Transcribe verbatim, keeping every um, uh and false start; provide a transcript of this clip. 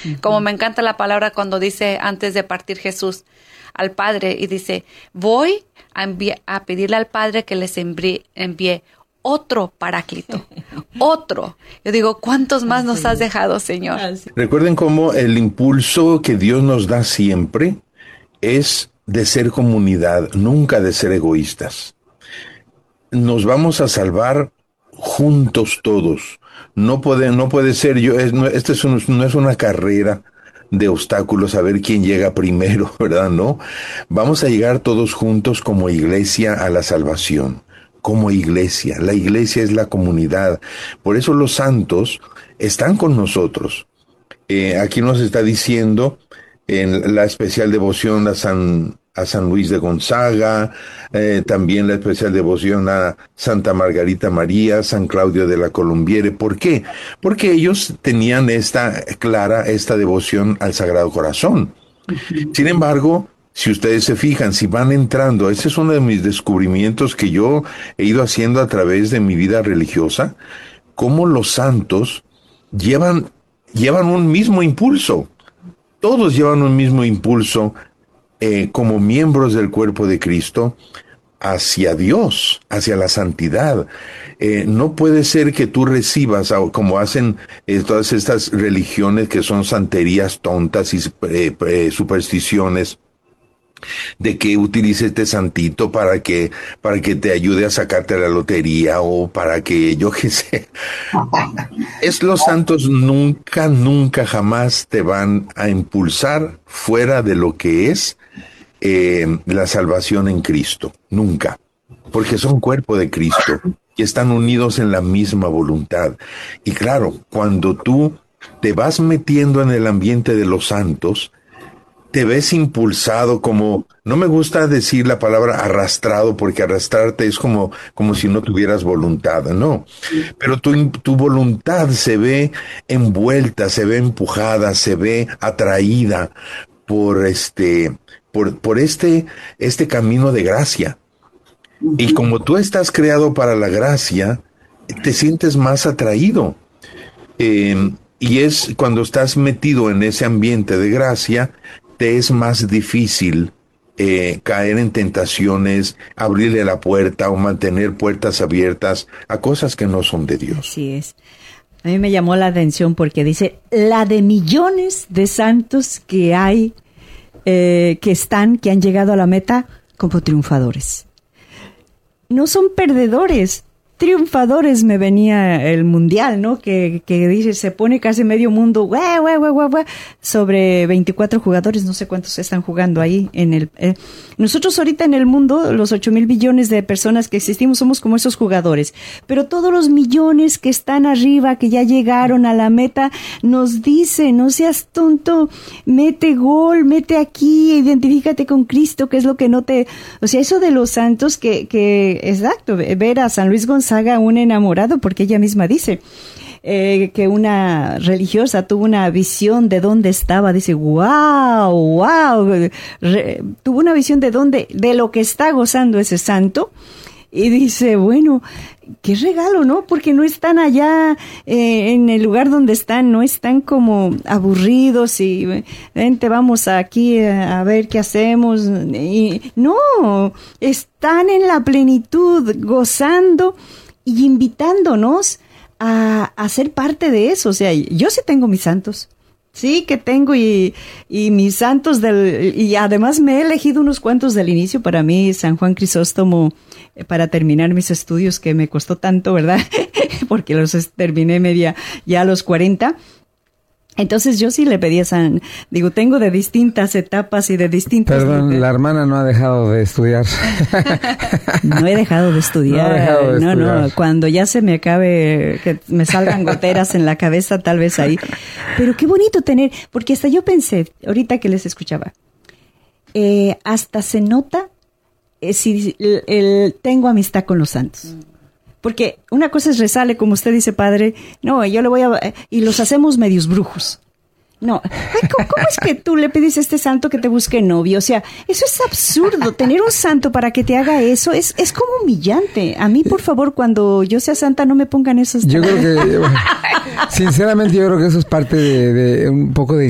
Uh-huh. Como me encanta la palabra cuando dice antes de partir Jesús al Padre y dice, voy a, envi- a pedirle al Padre que les envíe, envíe otro paráclito, otro. Yo digo, ¿cuántos más nos has dejado, Señor? Recuerden cómo el impulso que Dios nos da siempre es de ser comunidad, nunca de ser egoístas. Nos vamos a salvar juntos todos. No puede, no puede ser yo, es, no, este es un, no es una carrera de obstáculos a ver quién llega primero, ¿verdad? No. Vamos a llegar todos juntos como iglesia a la salvación. Como iglesia. La iglesia es la comunidad. Por eso los santos están con nosotros. Eh, aquí nos está diciendo en la especial devoción a San, a San Luis de Gonzaga, eh, también la especial devoción a Santa Margarita María, San Claudio de la Colombiere. ¿Por qué? Porque ellos tenían esta clara, esta devoción al Sagrado Corazón. Sin embargo, si ustedes se fijan, si van entrando, ese es uno de mis descubrimientos que yo he ido haciendo a través de mi vida religiosa, cómo los santos llevan, llevan un mismo impulso. Todos llevan un mismo impulso eh, como miembros del cuerpo de Cristo hacia Dios, hacia la santidad. Eh, no puede ser que tú recibas, como hacen eh, todas estas religiones que son santerías tontas y eh, eh, supersticiones, de que utilice este santito para que para que te ayude a sacarte la lotería o para que yo qué sé. Es los santos nunca, nunca, jamás te van a impulsar fuera de lo que es eh, la salvación en Cristo. Nunca. Porque son cuerpo de Cristo y están unidos en la misma voluntad. Y claro, cuando tú te vas metiendo en el ambiente de los santos, te ves impulsado como, no me gusta decir la palabra arrastrado, porque arrastrarte es como, como si no tuvieras voluntad, no. Pero tu, tu voluntad se ve envuelta, se ve empujada, se ve atraída por este, por, por este, este camino de gracia. Y como tú estás creado para la gracia, te sientes más atraído. Eh, y es cuando estás metido en ese ambiente de gracia, te es más difícil eh, caer en tentaciones, abrirle la puerta o mantener puertas abiertas a cosas que no son de Dios. Así es. A mí me llamó la atención porque dice, la de millones de santos que hay, eh, que están, que han llegado a la meta como triunfadores. No son perdedores, triunfadores. Me venía el mundial, ¿no? Que, que dice, se pone casi medio mundo, guau, guau, guau, guau, guau, sobre veinticuatro jugadores, no sé cuántos están jugando ahí en el, eh. Nosotros ahorita en el mundo, los ocho mil billones de personas que existimos, somos como esos jugadores. Pero todos los millones que están arriba, que ya llegaron a la meta, nos dicen, no seas tonto, mete gol, mete aquí, identifícate con Cristo, que es lo que no te, o sea, eso de los santos que, que, exacto, ver a San Luis Gonzaga, haga un enamorado, porque ella misma dice eh, que una religiosa tuvo una visión de dónde estaba, dice, wow, wow, Re, tuvo una visión de dónde, de lo que está gozando ese santo, y dice, bueno, qué regalo, ¿no? Porque no están allá eh, en el lugar donde están, no están como aburridos y vente, vamos aquí a, a ver qué hacemos, y no, están en la plenitud, gozando y invitándonos a, a ser parte de eso. O sea, yo sí tengo mis santos, sí que tengo, y, y mis santos del, y además me he elegido unos cuantos del inicio. Para mí, San Juan Crisóstomo, para terminar mis estudios, que me costó tanto, ¿verdad? Porque los terminé media ya a los cuarenta. Entonces yo sí le pedí a San, digo, tengo de distintas etapas y de distintas... Perdón, de... la hermana no ha dejado de estudiar. No he dejado de estudiar. No, he dejado de no, estudiar. no, cuando ya se me acabe, que me salgan goteras en la cabeza, tal vez ahí. Pero qué bonito tener, porque hasta yo pensé, ahorita que les escuchaba, eh, hasta se nota eh, si el, el, tengo amistad con los santos. Porque una cosa es rezarle, como usted dice, padre, no, yo le voy a... y los hacemos medios brujos. No, ¿cómo, cómo es que tú le pides a este santo que te busque novio? O sea, eso es absurdo. Tener un santo para que te haga eso es, es como humillante. A mí, por favor, cuando yo sea santa, no me pongan esos... Yo creo que, bueno, sinceramente, yo creo que eso es parte de, de un poco de